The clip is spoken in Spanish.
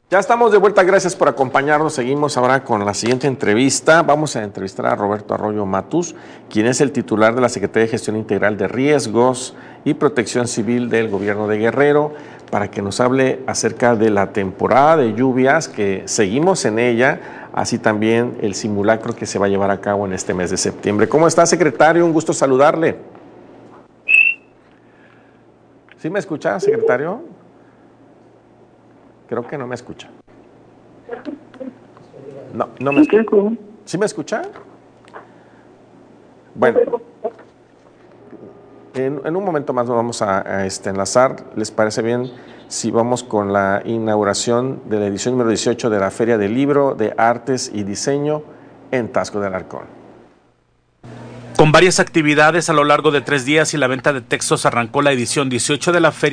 Ya estamos de vuelta, gracias por acompañarnos. Seguimos ahora con la siguiente entrevista. Vamos a entrevistar a Roberto Arroyo Matus, quien es el titular de la Secretaría de Gestión Integral de Riesgos y Protección Civil del Gobierno de Guerrero, para que nos hable acerca de la temporada de lluvias, que seguimos en ella, así también el simulacro que se va a llevar a cabo en este mes de septiembre. ¿Cómo está, secretario? Un gusto saludarle. ¿Sí me escucha, secretario? Creo que no me escucha. No me escucha. ¿Sí me escucha? Bueno, en un momento más nos vamos a enlazar. ¿Les parece bien si vamos con la inauguración de la edición número 18 de la Feria del Libro de Artes y Diseño en Taxco de Alarcón? Con varias actividades a lo largo de 3 días y la venta de textos, arrancó la edición 18 de la Feria